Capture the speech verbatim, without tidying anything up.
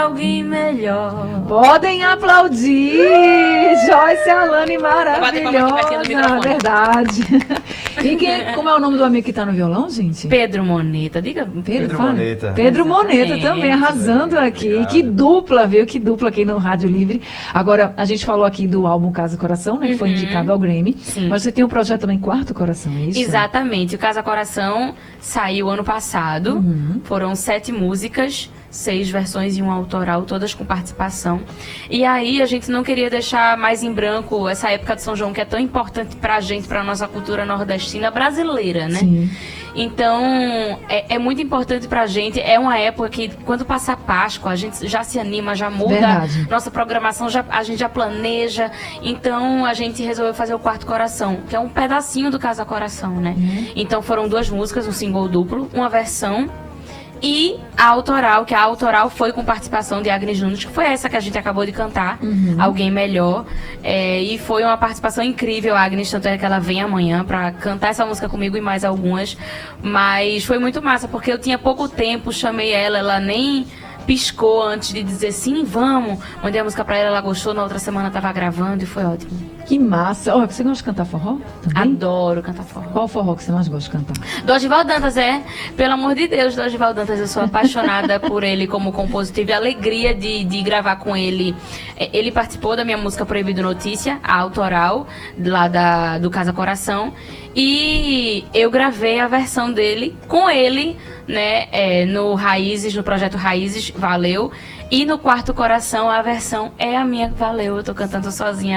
alguém melhor. Podem aplaudir! Joyce Alane, maravilhosa, verdade. E quem, como é o nome do amigo que tá no violão, gente? Pedro Moneta, diga. Pedro, Pedro fala. Moneta. Pedro Moneta Exatamente. também, arrasando aqui. Obrigado. Que dupla, viu? Que dupla aqui no Rádio Livre. Agora, a gente falou aqui do álbum Casa Coração, né? Que foi Uhum. indicado ao Grammy. Sim. Mas você tem um projeto também, Quarto Coração, é isso? Exatamente. O Casa Coração saiu ano passado. Uhum. Foram sete músicas, seis versões e um autoral, todas com participação. E aí a gente não queria deixar mais em branco essa época de São João, que é tão importante pra gente, pra nossa cultura nordestina brasileira, né? Sim. Então, é, é muito importante pra gente. É uma época que, quando passa a Páscoa, a gente já se anima, já muda Verdade. nossa programação, já, a gente já planeja. Então, a gente resolveu fazer o Quarto Coração, que é um pedacinho do Casa Coração, né? Uhum. Então, foram duas músicas, um single duplo, uma versão e a autoral, que a autoral foi com participação de Agnes Nunes, que foi essa que a gente acabou de cantar, Uhum. Alguém Melhor. É, e foi uma participação incrível, a Agnes, tanto é que ela vem amanhã pra cantar essa música comigo e mais algumas. Mas foi muito massa, porque eu tinha pouco tempo, chamei ela, ela nem piscou antes de dizer sim, vamos. Mandei a música pra ela, ela gostou, na outra semana tava gravando e foi ótimo. Que massa. Ó, você gosta de cantar forró também? Adoro cantar forró. Qual forró que você mais gosta de cantar? Dorival Dantas, é, pelo amor de Deus, Dorival Dantas, eu sou apaixonada por ele como compositor, tive a alegria de, de gravar com ele. É, ele participou da minha música Proibido Notícia, a autoral, lá da, do Casa Coração, e eu gravei a versão dele com ele, né, é, no Raízes, no projeto Raízes, Valeu, e no Quarto Coração a versão é a minha, Valeu, eu tô cantando sozinha.